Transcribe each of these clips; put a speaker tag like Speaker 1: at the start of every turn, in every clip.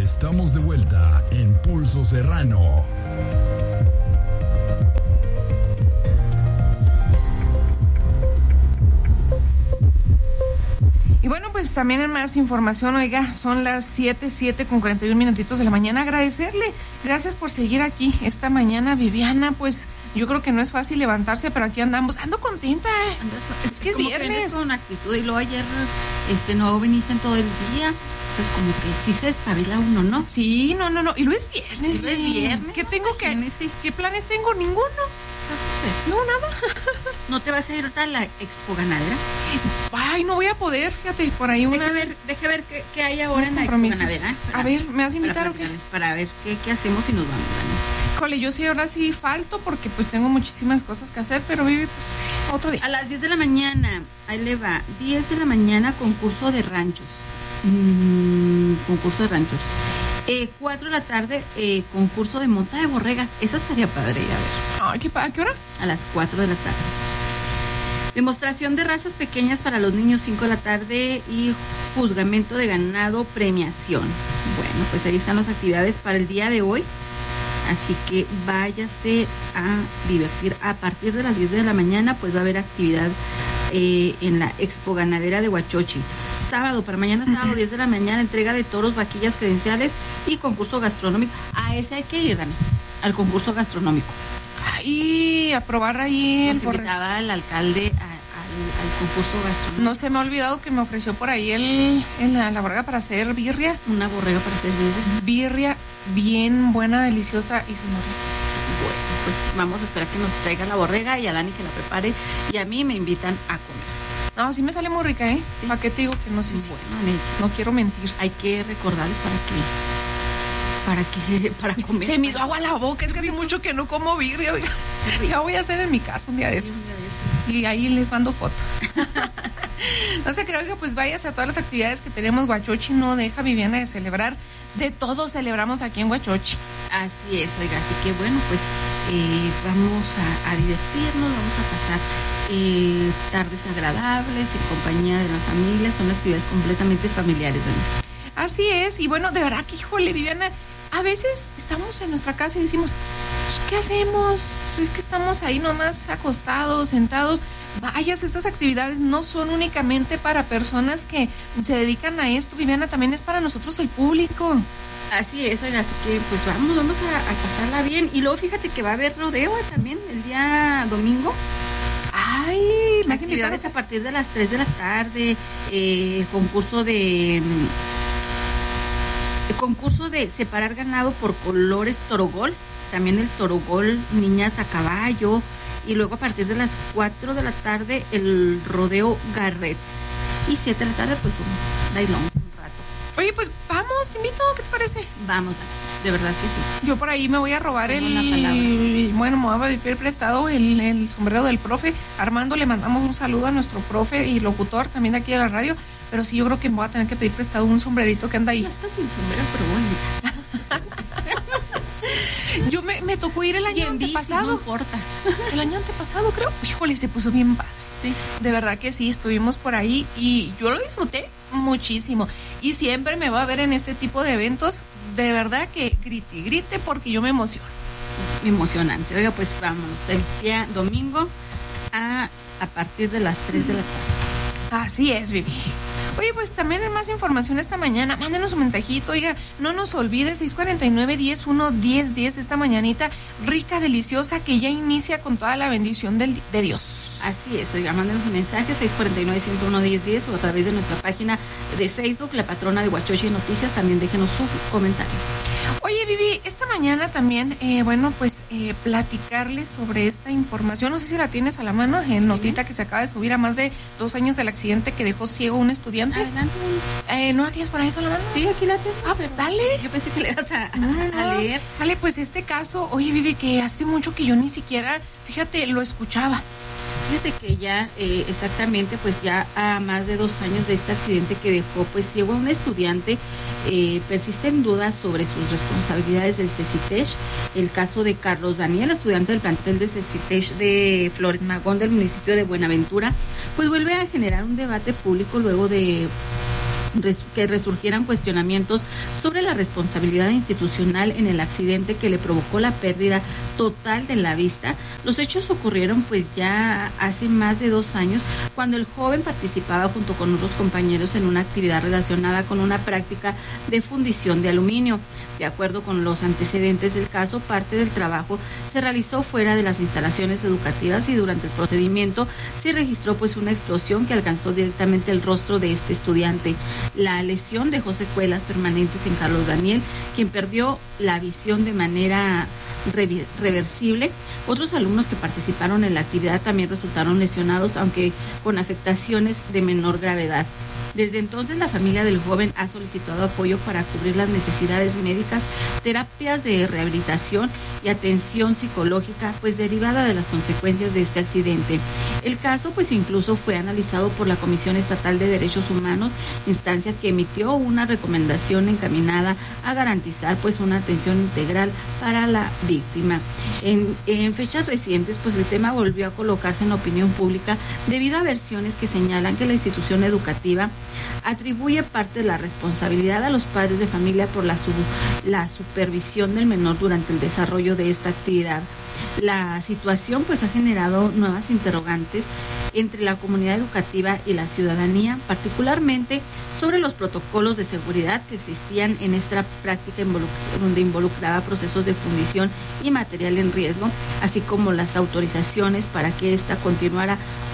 Speaker 1: Estamos de vuelta en Pulso Serrano.
Speaker 2: Y bueno, pues también en más información, oiga, son las 7:41 de la mañana. Agradecerle, gracias por seguir aquí esta mañana, Viviana. Pues yo creo que no es fácil levantarse, pero aquí andamos. Ando contenta, es que es viernes.
Speaker 3: Con actitud, y luego ayer no viniste en todo el día. Entonces como que sí se despabila uno, ¿no?
Speaker 2: Sí, no. Y luego es viernes.
Speaker 3: ¿Y luego es viernes?
Speaker 2: ¿Qué tengo que? ¿Qué planes tengo? Ninguno.
Speaker 3: ¿Qué vas a hacer?
Speaker 2: No, nada.
Speaker 3: ¿No te vas a ir ahorita a la Expo Ganadera?
Speaker 2: Ay, no voy a poder, fíjate, por ahí una...
Speaker 3: Deje ver qué hay ahora en la Expo Ganadera.
Speaker 2: A ver, ¿me vas a invitar o qué?
Speaker 3: Para ver qué hacemos y nos vamos, Dani.
Speaker 2: Híjole, yo sí ahora sí falto porque pues tengo muchísimas cosas que hacer, pero Vivi, pues otro día.
Speaker 3: A las 10 de la mañana, ahí le va, 10 de la mañana, concurso de ranchos. 4 de la tarde, concurso de monta de borregas. Esa estaría padre, a ver.
Speaker 2: Ay, ¿a qué hora?
Speaker 3: A las 4 de la tarde. Demostración de razas pequeñas para los niños, 5 de la tarde, y juzgamiento de ganado, premiación. Bueno, pues ahí están las actividades para el día de hoy. Así que váyase a divertir. A partir de las 10 de la mañana, pues va a haber actividad en la Expo Ganadera de Huachochi. Sábado, para mañana sábado, 10 de la mañana, entrega de toros, vaquillas, credenciales y concurso gastronómico. A ese hay que ir, Dani, al concurso gastronómico.
Speaker 2: Y a probar ahí.
Speaker 3: Nos invitaba el alcalde al concurso gastronómico.
Speaker 2: No se me ha olvidado que me ofreció por ahí la borrega para hacer birria.
Speaker 3: Una borrega para hacer birria.
Speaker 2: Birria bien buena, deliciosa y sin morritas.
Speaker 3: Bueno, pues vamos a esperar que nos traiga la borrega y a Dani que la prepare, y a mí me invitan a comer.
Speaker 2: No, sí me sale muy rica, ¿eh?
Speaker 3: ¿Sí?
Speaker 2: ¿Para qué te digo que no? Sí,
Speaker 3: bueno,
Speaker 2: no quiero mentir.
Speaker 3: Hay que recordarles para comer.
Speaker 2: Se me hizo agua la boca, es que hace mucho que no como birria, oiga. Ya voy a hacer en mi casa un día de estos. Y ahí les mando foto. No sé, creo que pues váyase a todas las actividades que tenemos. Huachochi no deja, Viviana, de celebrar. De todos celebramos aquí en Huachochi.
Speaker 3: Así es, oiga, así que bueno, pues vamos a divertirnos, vamos a pasar tardes agradables en compañía de la familia. Son actividades completamente familiares, ¿no?
Speaker 2: Así es, y bueno, de verdad que, híjole, Viviana, a veces estamos en nuestra casa y decimos, pues, ¿qué hacemos? Pues es que estamos ahí nomás acostados, sentados. Vayas, estas actividades no son únicamente para personas que se dedican a esto, Viviana, también es para nosotros el público.
Speaker 3: Así es, oiga, así que pues vamos a pasarla bien. Y luego fíjate que va a haber rodeo también el día domingo.
Speaker 2: Ay, me has invitado
Speaker 3: a partir de las 3 de la tarde, el concurso de separar ganado por colores torogol, también el torogol, niñas a caballo, y luego a partir de las 4 de la tarde el rodeo garret, y 7 de la tarde pues un bailón, un rato.
Speaker 2: Oye, pues vamos, te invito, ¿qué te parece?
Speaker 3: Vamos, de verdad que sí.
Speaker 2: Yo por ahí me voy a robar me voy a pedir prestado el sombrero del profe Armando. Le mandamos un saludo a nuestro profe y locutor también de aquí de la radio, pero sí, yo creo que me voy a tener que pedir prestado un sombrerito que anda ahí.
Speaker 3: Ya está sin sombrero, pero bueno.
Speaker 2: Yo me tocó ir el año antepasado.
Speaker 3: No importa.
Speaker 2: El año antepasado, creo. Híjole, se puso bien padre.
Speaker 3: Sí.
Speaker 2: De verdad que sí, estuvimos por ahí y yo lo disfruté muchísimo. Y siempre me va a ver en este tipo de eventos. De verdad que grite porque yo me emociono.
Speaker 3: Emocionante. Oiga, pues vámonos el día domingo a partir de las 3 de la tarde.
Speaker 2: Así es, Vivi. Oye, pues también hay más información esta mañana. Mándenos un mensajito, oiga, no nos olvide, 649-101010, esta mañanita rica, deliciosa, que ya inicia con toda la bendición de Dios.
Speaker 3: Así es, oiga, mándenos un mensaje, 649-101-1010, o a través de nuestra página de Facebook, La Patrona de Huachochi Noticias. También déjenos su comentario.
Speaker 2: Oye, Vivi, esta mañana también, platicarles sobre esta información. No sé si la tienes a la mano, en notita que se acaba de subir a más de 2 años del accidente que dejó ciego un estudiante.
Speaker 3: Adelante.
Speaker 2: ¿No la tienes por ahí a la mano?
Speaker 3: Sí, aquí la tengo.
Speaker 2: Ah, pues dale.
Speaker 3: Yo pensé que le ibas a leer.
Speaker 2: Dale, pues este caso, oye, Vivi, que hace mucho que yo ni siquiera, fíjate, lo escuchaba.
Speaker 3: Fíjate que ya exactamente, pues ya a más de 2 años de este accidente que dejó pues ciego a un estudiante, persisten dudas sobre sus responsabilidades del CECITESH. El caso de Carlos Daniel, estudiante del plantel de CECITESH de Flores Magón del municipio de Buenaventura, pues vuelve a generar un debate público luego de que que resurgieran cuestionamientos sobre la responsabilidad institucional en el accidente que le provocó la pérdida total de la vista. Los hechos ocurrieron pues ya hace más de 2 años, cuando el joven participaba junto con otros compañeros en una actividad relacionada con una práctica de fundición de aluminio. De acuerdo con los antecedentes del caso, parte del trabajo se realizó fuera de las instalaciones educativas y durante el procedimiento se registró pues una explosión que alcanzó directamente el rostro de este estudiante. La lesión dejó secuelas permanentes en Carlos Daniel, quien perdió la visión de manera reversible. Otros alumnos que participaron en la actividad también resultaron lesionados, aunque con afectaciones de menor gravedad. Desde entonces, la familia del joven ha solicitado apoyo para cubrir las necesidades médicas, terapias de rehabilitación y atención psicológica, pues derivada de las consecuencias de este accidente. El caso, pues incluso fue analizado por la Comisión Estatal de Derechos Humanos, instancia que emitió una recomendación encaminada a garantizar pues una atención integral para la víctima. En fechas recientes, pues el tema volvió a colocarse en la opinión pública debido a versiones que señalan que la institución educativa atribuye parte de la responsabilidad a los padres de familia por la supervisión del menor durante el desarrollo de esta actividad. La situación pues ha generado nuevas interrogantes entre la comunidad educativa y la ciudadanía, particularmente sobre los protocolos de seguridad que existían en esta práctica donde involucraba procesos de fundición y material en riesgo, así como las autorizaciones para que ésta continuara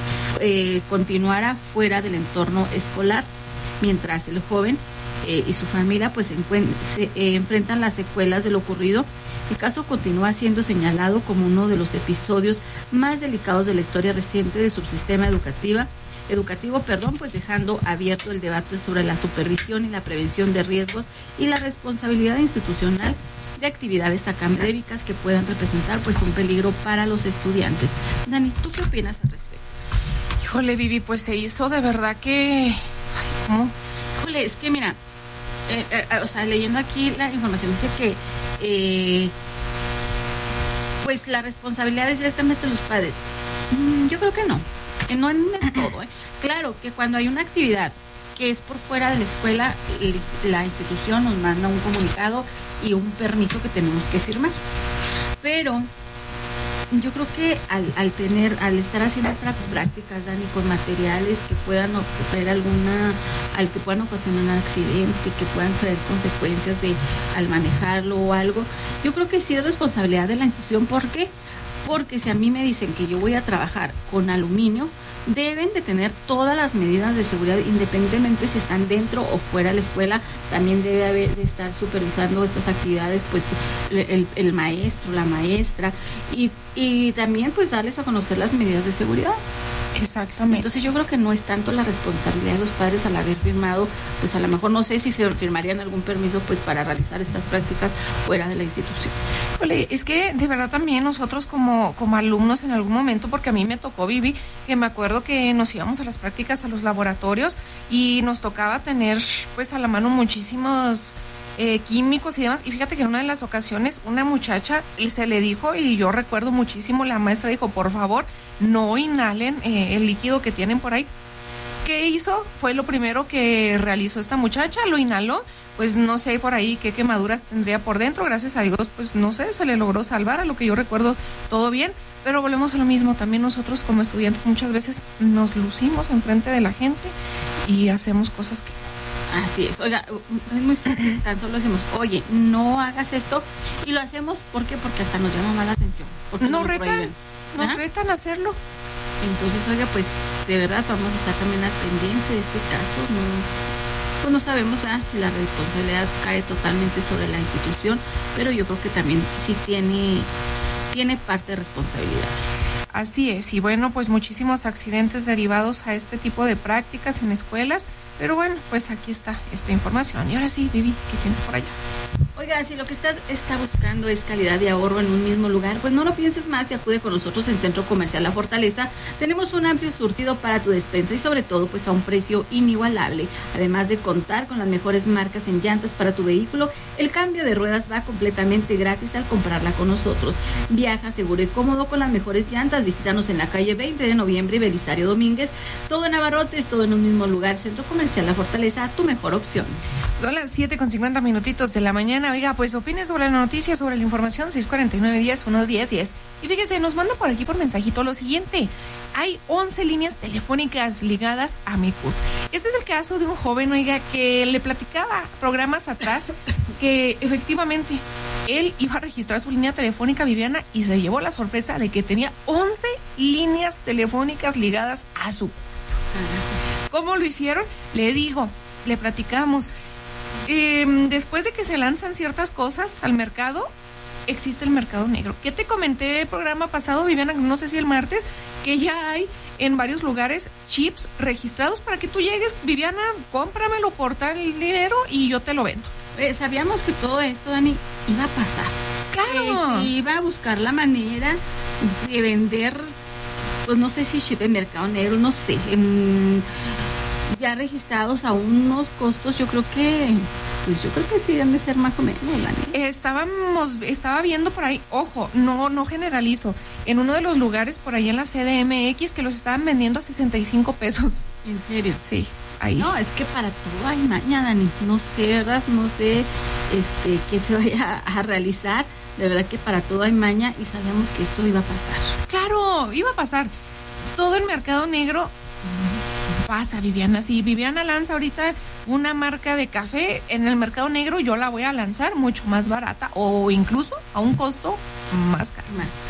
Speaker 3: fuera del entorno escolar, mientras el joven y su familia pues se enfrentan las secuelas de lo ocurrido. El caso continúa siendo señalado como uno de los episodios más delicados de la historia reciente del subsistema educativo, pues dejando abierto el debate sobre la supervisión y la prevención de riesgos y la responsabilidad institucional de actividades académicas que puedan representar pues un peligro para los estudiantes. Dani, ¿tú qué opinas al respecto?
Speaker 2: Híjole, Vivi, pues se hizo de verdad que... Ay, ¿cómo?
Speaker 3: Híjole, es que mira, leyendo aquí la información dice que pues la responsabilidad es directamente de los padres. Yo creo que no en el todo. Claro que cuando hay una actividad que es por fuera de la escuela, la institución nos manda un comunicado y un permiso que tenemos que firmar. Pero yo creo que al estar haciendo estas prácticas, Dani, con materiales que puedan traer que puedan ocasionar un accidente, que puedan traer consecuencias al manejarlo o algo, yo creo que sí es responsabilidad de la institución. ¿Por qué? Porque si a mí me dicen que yo voy a trabajar con aluminio, deben de tener todas las medidas de seguridad, independientemente si están dentro o fuera de la escuela. También debe de estar supervisando estas actividades pues el maestro, la maestra, y también pues darles a conocer las medidas de seguridad.
Speaker 2: Exactamente.
Speaker 3: Entonces yo creo que no es tanto la responsabilidad de los padres al haber firmado, pues a lo mejor no sé si firmarían algún permiso pues para realizar estas prácticas fuera de la institución.
Speaker 2: Híjole, es que de verdad también nosotros como alumnos en algún momento, porque a mí me tocó, Vivi, que me acuerdo que nos íbamos a las prácticas a los laboratorios y nos tocaba tener pues a la mano muchísimos químicos y demás, y fíjate que en una de las ocasiones una muchacha se le dijo, y yo recuerdo muchísimo, la maestra dijo, por favor, no inhalen el líquido que tienen por ahí. ¿Qué hizo? Fue lo primero que realizó esta muchacha, lo inhaló, pues no sé por ahí qué quemaduras tendría por dentro, gracias a Dios, pues no sé, se le logró salvar, a lo que yo recuerdo todo bien, pero volvemos a lo mismo, también nosotros como estudiantes muchas veces nos lucimos enfrente de la gente y hacemos cosas que...
Speaker 3: Así es, oiga, es muy fácil, tan solo decimos, oye, no hagas esto, y lo hacemos, ¿por qué? Porque hasta nos llama más la atención.
Speaker 2: Nos retan a hacerlo.
Speaker 3: Entonces, oiga, pues de verdad vamos a estar también al pendiente de este caso. Pues no sabemos si la responsabilidad cae totalmente sobre la institución, pero yo creo que también sí tiene parte de responsabilidad.
Speaker 2: Así es, y bueno, pues muchísimos accidentes derivados a este tipo de prácticas en escuelas, pero bueno, pues aquí está esta información. Y ahora sí, Vivi, ¿qué tienes por allá?
Speaker 3: Oiga, si lo que está buscando es calidad de ahorro en un mismo lugar, pues no lo pienses más y acude con nosotros en Centro Comercial La Fortaleza. Tenemos un amplio surtido para tu despensa y sobre todo pues a un precio inigualable. Además de contar con las mejores marcas en llantas para tu vehículo, el cambio de ruedas va completamente gratis al comprarla con nosotros. Viaja seguro y cómodo con las mejores llantas. Visítanos en la calle 20 de noviembre y Belisario Domínguez. Todo en abarrotes, todo en un mismo lugar. Centro Comercial La Fortaleza, tu mejor opción.
Speaker 2: Son las 7:50 de la mañana. Oiga, pues opine sobre la noticia, sobre la información, 649-10-110-10. Y fíjese, nos manda por aquí por mensajito lo siguiente. Hay 11 líneas telefónicas ligadas a mi CURP. Este es el caso de un joven, oiga, que le platicaba programas atrás que efectivamente él iba a registrar su línea telefónica, Viviana, y se llevó la sorpresa de que tenía 11 líneas telefónicas ligadas a su CURP. ¿Cómo lo hicieron? Le digo, le platicamos. Después de que se lanzan ciertas cosas al mercado, existe el mercado negro. ¿Qué te comenté el programa pasado, Viviana? No sé si el martes, que ya hay en varios lugares chips registrados para que tú llegues, Viviana, cómpramelo por tal dinero y yo te lo vendo.
Speaker 3: Sabíamos que todo esto, Dani, iba a pasar.
Speaker 2: ¡Claro!
Speaker 3: Se iba a buscar la manera de vender, pues no sé si chip en mercado negro, no sé, ya registrados a unos costos, yo creo que sí deben de ser más o menos, Dani.
Speaker 2: Estaba viendo por ahí, ojo, no generalizo, en uno de los lugares por ahí en la CDMX que los estaban vendiendo a 65 pesos.
Speaker 3: ¿En serio?
Speaker 2: Sí, ahí.
Speaker 3: No, es que para todo hay maña, Dani. No sé, ¿verdad? No sé qué se vaya a realizar. De verdad que para todo hay maña y sabíamos que esto iba a pasar.
Speaker 2: Claro, iba a pasar. Todo el mercado negro pasa, Viviana. Si Viviana lanza ahorita una marca de café en el mercado negro, yo la voy a lanzar mucho más barata o incluso a un costo más caro.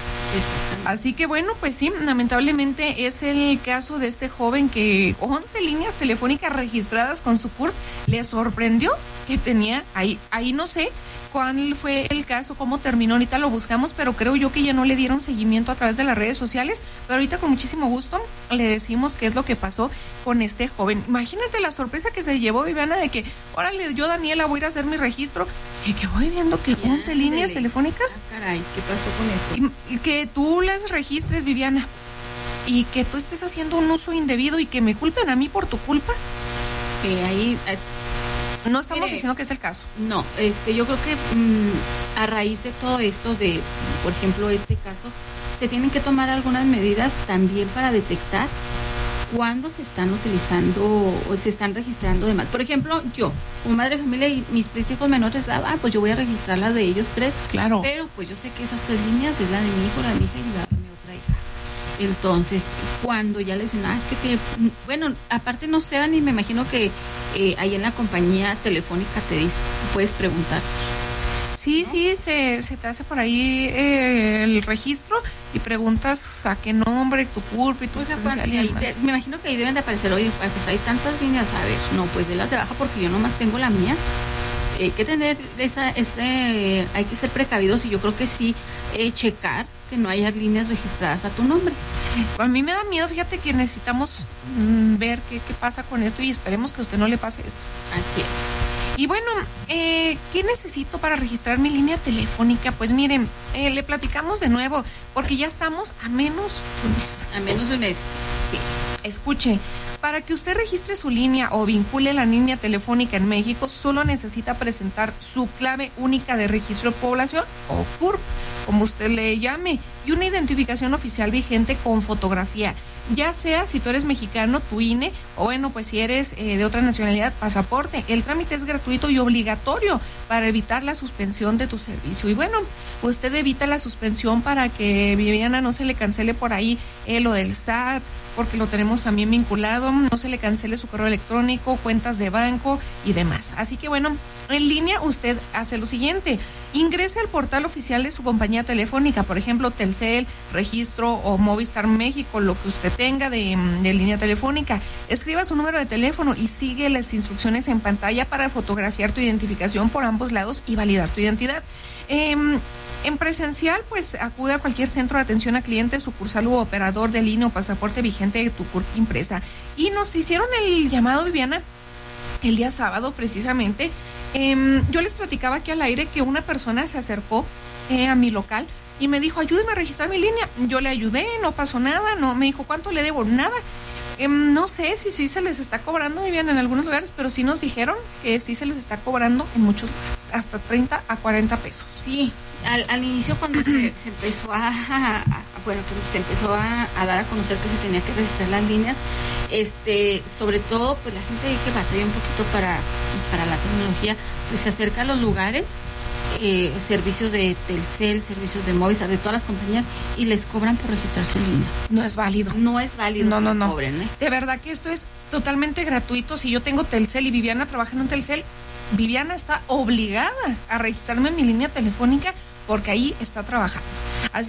Speaker 2: Así que bueno, pues sí, lamentablemente es el caso de este joven que 11 líneas telefónicas registradas con su CURP le sorprendió que tenía ahí no sé cuál fue el caso, cómo terminó, ahorita lo buscamos, pero creo yo que ya no le dieron seguimiento a través de las redes sociales, pero ahorita con muchísimo gusto le decimos qué es lo que pasó con este joven. Imagínate la sorpresa que se llevó, Viviana, de que, órale, yo, Daniela, voy a ir a hacer mi registro, y que voy viendo que 11 líneas telefónicas.
Speaker 3: Caray, ¿qué pasó con eso?
Speaker 2: Y que tú las registres, Viviana, y que tú estés haciendo un uso indebido y que me culpen a mí por tu culpa.
Speaker 3: Ahí...
Speaker 2: No estamos diciendo que es el caso.
Speaker 3: No, yo creo que a raíz de todo esto, de, por ejemplo, este caso, se tienen que tomar algunas medidas también para detectar cuándo se están utilizando o se están registrando de más. Por ejemplo, yo, como madre de familia y mis 3 hijos menores, pues yo voy a registrar las de ellos 3.
Speaker 2: Claro.
Speaker 3: Pero pues yo sé que esas 3 líneas es la de mi hijo, la de mi hija y la de mi otra hija. Entonces, cuando ya les dicen, bueno, aparte no sé, ni me imagino que ahí en la compañía telefónica puedes preguntar.
Speaker 2: Sí,
Speaker 3: ¿no?
Speaker 2: Sí, se te hace por ahí el registro y preguntas a qué nombre, tu CURP y tu
Speaker 3: me imagino que ahí deben de aparecer, oye, pues hay tantas líneas, a ver, no, pues de las de baja porque yo nomás tengo la mía. Hay que tener hay que ser precavidos y yo creo que sí, checar que no haya líneas registradas a tu nombre.
Speaker 2: A mí me da miedo, fíjate que necesitamos ver qué pasa con esto y esperemos que a usted no le pase esto.
Speaker 3: Así es.
Speaker 2: Y bueno, ¿qué necesito para registrar mi línea telefónica? Pues miren, le platicamos de nuevo, porque ya estamos a menos de un mes.
Speaker 3: A menos de un mes, sí.
Speaker 2: Escuche, para que usted registre su línea o vincule la línea telefónica en México, solo necesita presentar su clave única de registro de población o CURP, como usted le llame, y una identificación oficial vigente con fotografía, ya sea si tú eres mexicano, tu INE, o bueno, pues si eres de otra nacionalidad, pasaporte. El trámite es gratuito y obligatorio para evitar la suspensión de tu servicio. Y bueno, usted evita la suspensión para que Viviana no se le cancele por ahí lo del SAT, porque lo tenemos también vinculado, no se le cancele su correo electrónico, cuentas de banco y demás. Así que bueno, en línea usted hace lo siguiente: ingrese al portal oficial de su compañía telefónica, por ejemplo, Telcel, Registro o Movistar México, lo que usted tenga de línea telefónica. Escriba su número de teléfono y sigue las instrucciones en pantalla para fotografiar tu identificación por ambos lados y validar tu identidad. En presencial, pues acude a cualquier centro de atención a clientes, sucursal u operador de línea o pasaporte vigente de tu CURP impresa. Y nos hicieron el llamado, Viviana, el día sábado precisamente, yo les platicaba aquí al aire que una persona se acercó a mi local y me dijo, ayúdeme a registrar mi línea. Yo le ayudé, no pasó nada, no me dijo, ¿cuánto le debo? Nada. No sé si sí se les está cobrando, Viviana, en algunos lugares, pero sí nos dijeron que sí se les está cobrando en muchos lugares, hasta 30 a 40 pesos.
Speaker 3: Sí, al inicio cuando se empezó a dar a conocer que se tenía que registrar las líneas, sobre todo pues la gente que batalla un poquito para la tecnología, pues se acerca a los lugares, servicios de Telcel, servicios de Movistar, de todas las compañías, y les cobran por registrar su línea.
Speaker 2: No es válido.
Speaker 3: No es válido.
Speaker 2: No.
Speaker 3: Cobren, ¿eh?
Speaker 2: De verdad que esto es totalmente gratuito. Si yo tengo Telcel y Viviana trabaja en un Telcel, Viviana está obligada a registrarme en mi línea telefónica porque ahí está trabajando.